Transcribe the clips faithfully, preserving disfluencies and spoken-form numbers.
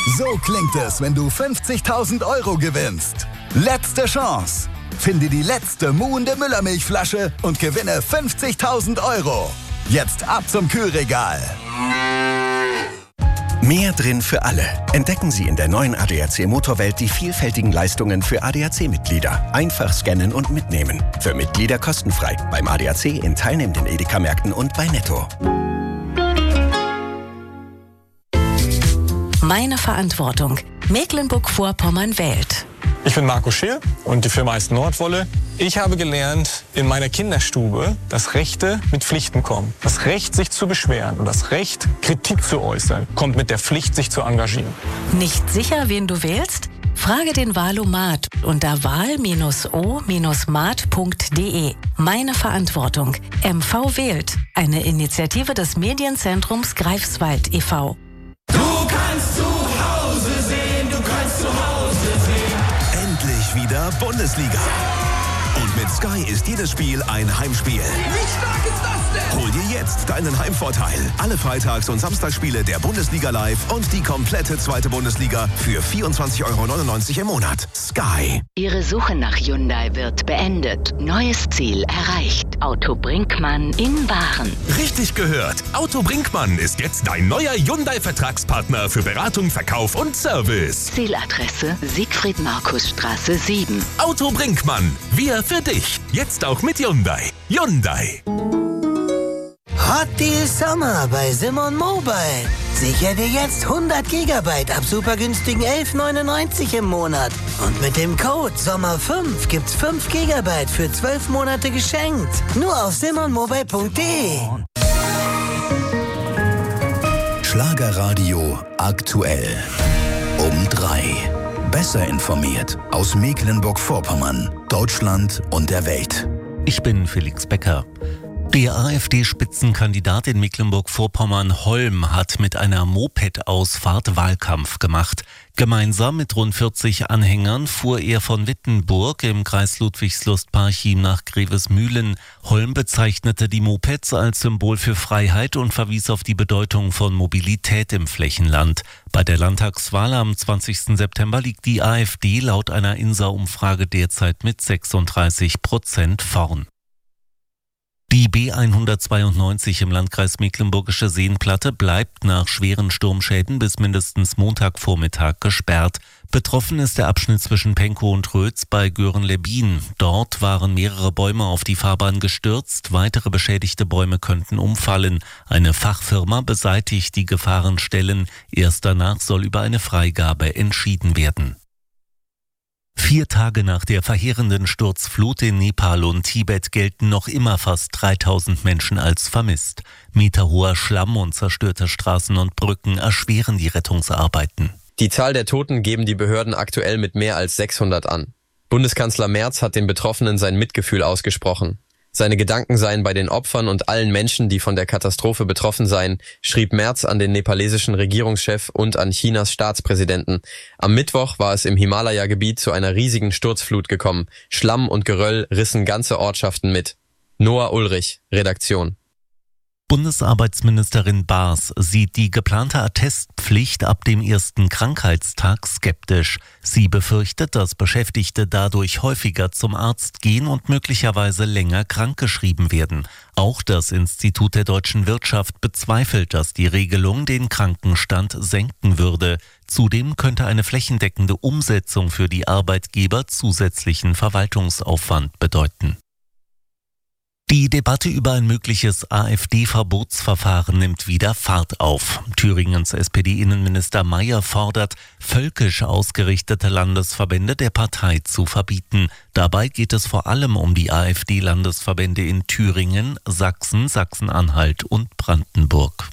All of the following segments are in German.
So klingt es, wenn du fünfzigtausend Euro gewinnst. Letzte Chance. Finde die letzte muhende Müllermilchflasche und gewinne fünfzigtausend Euro. Jetzt ab zum Kühlregal. Mehr drin für alle. Entdecken Sie in der neuen A D A C Motorwelt die vielfältigen Leistungen für A D A C-Mitglieder. Einfach scannen und mitnehmen. Für Mitglieder kostenfrei. Beim A D A C in teilnehmenden Edeka-Märkten und bei Netto. Meine Verantwortung. Mecklenburg-Vorpommern wählt. Ich bin Marco Schill und die Firma heißt Nordwolle. Ich habe gelernt in meiner Kinderstube, dass Rechte mit Pflichten kommen. Das Recht, sich zu beschweren und das Recht, Kritik zu äußern, kommt mit der Pflicht, sich zu engagieren. Nicht sicher, wen du wählst? Frage den Wahlomat unter wahl o mat punkt de. Meine Verantwortung. M V wählt. Eine Initiative des Medienzentrums Greifswald e V Du kannst zu Hause sehen, du kannst zu Hause sehen. Endlich wieder Bundesliga. Und mit Sky ist jedes Spiel ein Heimspiel. Wie stark ist das denn? Hol dir jetzt deinen Heimvorteil. Alle Freitags- und Samstagsspiele der Bundesliga live und die komplette zweite Bundesliga für vierundzwanzig Euro neunundneunzig im Monat. Sky. Ihre Suche nach Hyundai wird beendet. Neues Ziel erreicht. Auto Brinkmann in Waren. Richtig gehört. Auto Brinkmann ist jetzt dein neuer Hyundai-Vertragspartner für Beratung, Verkauf und Service. Zieladresse Siegfried-Markus-Straße sieben. Auto Brinkmann. Wir für dich. Jetzt auch mit Hyundai. Hyundai. Hot Deal Sommer bei Simon Mobile. Sicher dir jetzt hundert Gigabyte ab super günstigen elf neunundneunzig im Monat. Und mit dem Code Sommer fünf gibt's fünf Gigabyte für zwölf Monate geschenkt. Nur auf simon mobile punkt de. Schlagerradio aktuell. Um drei. Besser informiert aus Mecklenburg-Vorpommern, Deutschland und der Welt. Ich bin Felix Becker. Der AfD-Spitzenkandidat in Mecklenburg-Vorpommern Holm hat mit einer Moped-Ausfahrt Wahlkampf gemacht. Gemeinsam mit rund vierzig Anhängern fuhr er von Wittenburg im Kreis Ludwigslust-Parchim nach Grevesmühlen. Holm bezeichnete die Mopeds als Symbol für Freiheit und verwies auf die Bedeutung von Mobilität im Flächenland. Bei der Landtagswahl am zwanzigsten September liegt die AfD laut einer INSA-Umfrage derzeit mit sechsunddreißig Prozent vorn. Die B hundertzweiundneunzig im Landkreis Mecklenburgische Seenplatte bleibt nach schweren Sturmschäden bis mindestens Montagvormittag gesperrt. Betroffen ist der Abschnitt zwischen Penkow und Rötz bei Göhren-Lebbin. Dort waren mehrere Bäume auf die Fahrbahn gestürzt. Weitere beschädigte Bäume könnten umfallen. Eine Fachfirma beseitigt die Gefahrenstellen. Erst danach soll über eine Freigabe entschieden werden. Vier Tage nach der verheerenden Sturzflut in Nepal und Tibet gelten noch immer fast dreitausend Menschen als vermisst. Meterhoher Schlamm und zerstörte Straßen und Brücken erschweren die Rettungsarbeiten. Die Zahl der Toten geben die Behörden aktuell mit mehr als sechshundert an. Bundeskanzler Merz hat den Betroffenen sein Mitgefühl ausgesprochen. Seine Gedanken seien bei den Opfern und allen Menschen, die von der Katastrophe betroffen seien, schrieb Merz an den nepalesischen Regierungschef und an Chinas Staatspräsidenten. Am Mittwoch war es im Himalaya-Gebiet zu einer riesigen Sturzflut gekommen. Schlamm und Geröll rissen ganze Ortschaften mit. Noah Ulrich, Redaktion. Bundesarbeitsministerin Baas sieht die geplante Attestpflicht ab dem ersten Krankheitstag skeptisch. Sie befürchtet, dass Beschäftigte dadurch häufiger zum Arzt gehen und möglicherweise länger krankgeschrieben werden. Auch das Institut der deutschen Wirtschaft bezweifelt, dass die Regelung den Krankenstand senken würde. Zudem könnte eine flächendeckende Umsetzung für die Arbeitgeber zusätzlichen Verwaltungsaufwand bedeuten. Die Debatte über ein mögliches AfD-Verbotsverfahren nimmt wieder Fahrt auf. Thüringens S P D-Innenminister Mayer fordert, völkisch ausgerichtete Landesverbände der Partei zu verbieten. Dabei geht es vor allem um die AfD-Landesverbände in Thüringen, Sachsen, Sachsen-Anhalt und Brandenburg.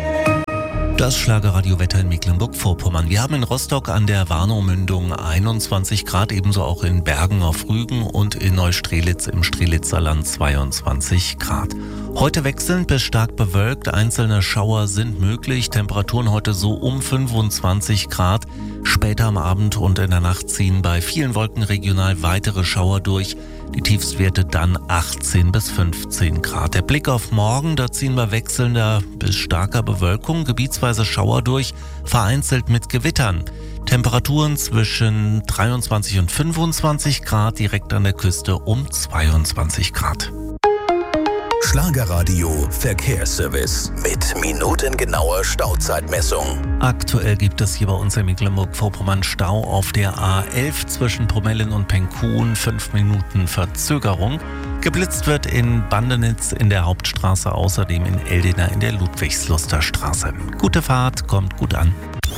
Das Schlagerradiowetter in Mecklenburg-Vorpommern. Wir haben in Rostock an der Warnow-Mündung einundzwanzig Grad, ebenso auch in Bergen auf Rügen und in Neustrelitz im Strelitzer Land zweiundzwanzig Grad. Heute wechselnd bis stark bewölkt, einzelne Schauer sind möglich, Temperaturen heute so um fünfundzwanzig Grad. Später am Abend und in der Nacht ziehen bei vielen Wolken regional weitere Schauer durch. Die Tiefstwerte dann achtzehn bis fünfzehn Grad. Der Blick auf morgen, da ziehen bei wechselnder bis starker Bewölkung gebietsweise Schauer durch, vereinzelt mit Gewittern. Temperaturen zwischen dreiundzwanzig und fünfundzwanzig Grad, direkt an der Küste um zweiundzwanzig Grad. Schlagerradio Verkehrsservice mit minutengenauer Stauzeitmessung. Aktuell gibt es hier bei uns in Mecklenburg-Vorpommern Stau auf der A elf zwischen Promellen und Penkhuhn, fünf Minuten Verzögerung. Geblitzt wird in Bandenitz in der Hauptstraße, außerdem in Eldena in der Ludwigsluster Straße. Gute Fahrt, kommt gut an.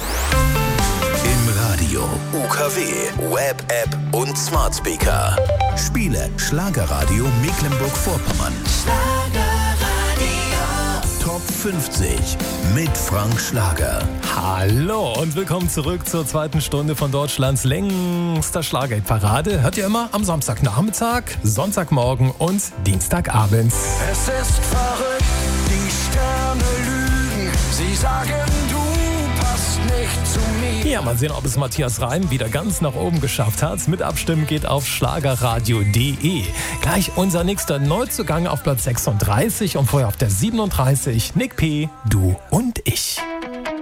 Im Radio, U K W, Web-App und Smart Speaker. Spiele Schlagerradio Mecklenburg-Vorpommern. Top fünfzig mit Frank Schlager. Hallo und willkommen zurück zur zweiten Stunde von Deutschlands längster Schlagerparade. Hört ihr immer am Samstagnachmittag, Sonntagmorgen und Dienstagabend. Es ist verrückt, die Sterne lügen. Sie sagen, du passt nicht zu mir. Ja, mal sehen, ob es Matthias Reim wieder ganz nach oben geschafft hat. Mit Abstimmen geht auf schlagerradio punkt de. Gleich unser nächster Neuzugang auf Platz sechsunddreißig und vorher auf der siebenunddreißig. Nick P., Du und